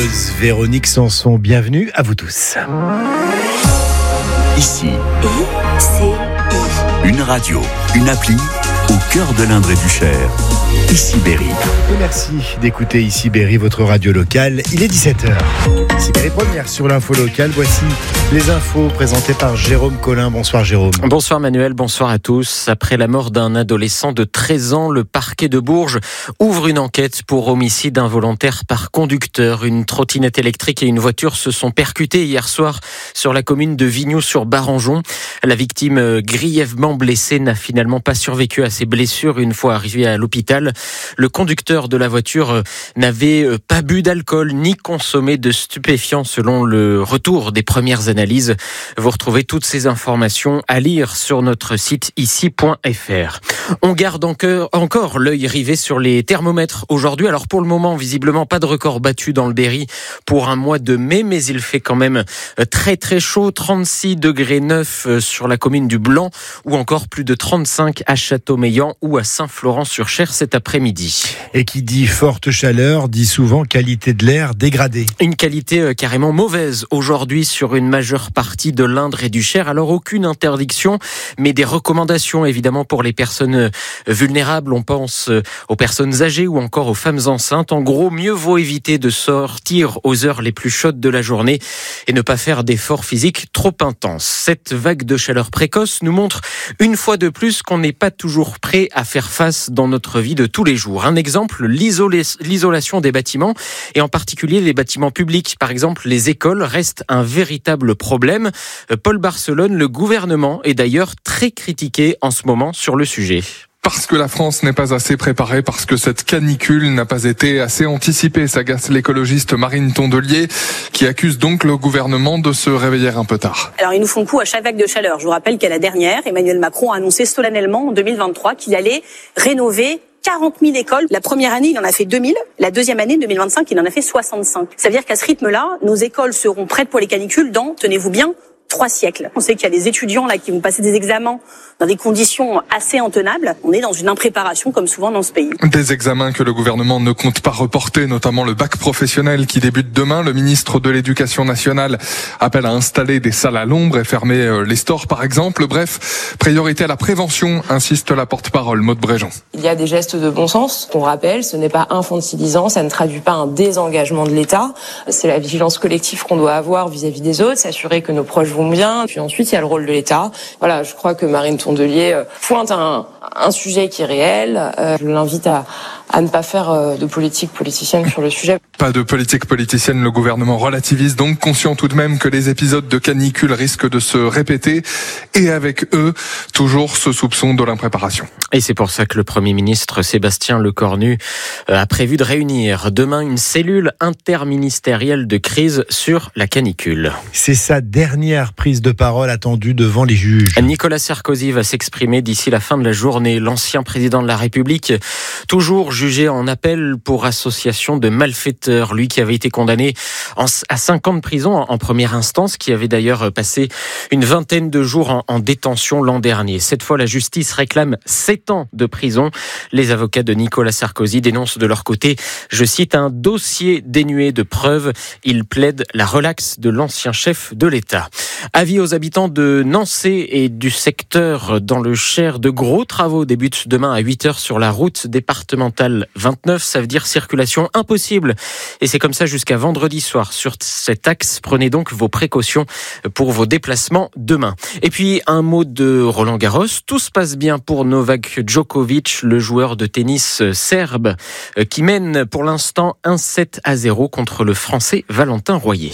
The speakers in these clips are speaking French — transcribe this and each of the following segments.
chanteuse Véronique Sanson. Bienvenue à vous tous. Ici, une radio, une appli au cœur de l'Indre et du Cher. Ici Berry. Et merci d'écouter Ici Berry, votre radio locale. Il est 17h. Ici Berry première sur l'info locale. Voici les infos présentées par Jérôme Collin. Bonsoir Jérôme. Bonsoir Manuel, bonsoir à tous. Après la mort d'un adolescent de 13 ans, le parquet de Bourges ouvre une enquête pour homicide involontaire par conducteur. Une trottinette électrique et une voiture se sont percutées hier soir sur la commune de Vignoux-sur-Barangeon. La victime, grièvement blessée, n'a finalement pas survécu à ses blessures une fois arrivée à l'hôpital. Le conducteur de la voiture n'avait pas bu d'alcool ni consommé de stupéfiants selon le retour des premières analyses. Vous retrouvez toutes ces informations à lire sur notre site ici.fr. On garde encore l'œil rivé sur les thermomètres aujourd'hui. Alors pour le moment, visiblement pas de record battu dans le Berry pour un mois de mai, mais il fait quand même très très chaud, 36,9 degrés sur la commune du Blanc ou encore plus de 35 à Châteaumeillan ou à Saint-Florent-sur-Cher cet après-midi. Et qui dit forte chaleur dit souvent qualité de l'air dégradée. Une qualité carrément mauvaise aujourd'hui sur une majeure partie de l'Indre et du Cher. Alors aucune interdiction, mais des recommandations évidemment pour les personnes vulnérables. On pense aux personnes âgées ou encore aux femmes enceintes. En gros, mieux vaut éviter de sortir aux heures les plus chaudes de la journée et ne pas faire d'efforts physiques trop intenses. Cette vague de chaleur précoce nous montre une fois de plus qu'on n'est pas toujours prêt à faire face dans notre vie de tous les jours. Un exemple, l'isolation des bâtiments et en particulier les bâtiments publics. Par exemple, les écoles restent un véritable problème. Paul Barcelone, le gouvernement est d'ailleurs très critiqué en ce moment sur le sujet. Parce que la France n'est pas assez préparée, parce que cette canicule n'a pas été assez anticipée, s'agace l'écologiste Marine Tondelier, qui accuse donc le gouvernement de se réveiller un peu tard. Alors ils nous font coup à chaque vague de chaleur. Je vous rappelle qu'à la dernière, Emmanuel Macron a annoncé solennellement en 2023 qu'il allait rénover 40 000 écoles. La première année, il en a fait 2000. La deuxième année, 2025, il en a fait 65. Ça veut dire qu'à ce rythme-là, nos écoles seront prêtes pour les canicules dans, tenez-vous bien, 3 siècles. On sait qu'il y a des étudiants là qui vont passer des examens dans des conditions assez intenables. On est dans une impréparation comme souvent dans ce pays. Des examens que le gouvernement ne compte pas reporter, notamment le bac professionnel qui débute demain. Le ministre de l'Éducation nationale appelle à installer des salles à l'ombre et fermer les stores par exemple. Bref, priorité à la prévention, insiste la porte-parole Maude Bréjean. Il y a des gestes de bon sens qu'on rappelle, ce n'est pas infantilisant, ça ne traduit pas un désengagement de l'État. C'est la vigilance collective qu'on doit avoir vis-à-vis des autres, s'assurer que nos proches vont bien. Puis ensuite, il y a le rôle de l'État. Voilà, je crois que Marine Tondelier pointe un sujet qui est réel. Je l'invite à ne pas faire de politique politicienne sur le sujet. Pas de politique politicienne, le gouvernement relativise donc, conscient tout de même que les épisodes de canicule risquent de se répéter et avec eux, toujours ce soupçon de l'impréparation. Et c'est pour ça que le Premier ministre Sébastien Lecornu a prévu de réunir demain une cellule interministérielle de crise sur la canicule. C'est sa dernière prise de parole attendue devant les juges. Nicolas Sarkozy va s'exprimer d'ici la fin de la journée. L'ancien président de la République, toujours jugé en appel pour association de malfaiteurs. Lui qui avait été condamné à 5 ans de prison en première instance, qui avait d'ailleurs passé une vingtaine de jours en détention l'an dernier. Cette fois, la justice réclame 7 ans de prison. Les avocats de Nicolas Sarkozy dénoncent de leur côté, je cite, un dossier dénué de preuves. Ils plaident la relaxe de l'ancien chef de l'État. Avis aux habitants de Nançay et du secteur dans le Cher. De gros travaux débutent demain à 8h sur la route départementale 29. Ça veut dire circulation impossible. Et c'est comme ça jusqu'à vendredi soir sur cet axe. Prenez donc vos précautions pour vos déplacements demain. Et puis un mot de Roland Garros. Tout se passe bien pour Novak Djokovic, le joueur de tennis serbe, qui mène pour l'instant 1-7-0 contre le Français Valentin Royer.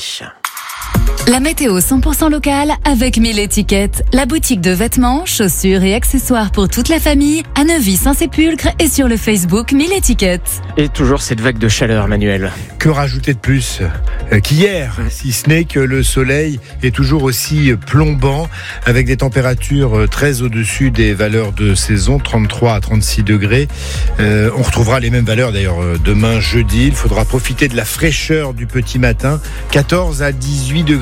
La météo 100% locale avec 1000 étiquettes. La boutique de vêtements, chaussures et accessoires pour toute la famille à Neuvy-Saint-Sépulcre et sur le Facebook 1000 étiquettes. Et toujours cette vague de chaleur, Manuel. Que rajouter de plus qu'hier, si ce n'est que le soleil est toujours aussi plombant avec des températures très au-dessus des valeurs de saison, 33 à 36 degrés. On retrouvera les mêmes valeurs d'ailleurs demain jeudi. Il faudra profiter de la fraîcheur du petit matin, 14 à 18 degrés.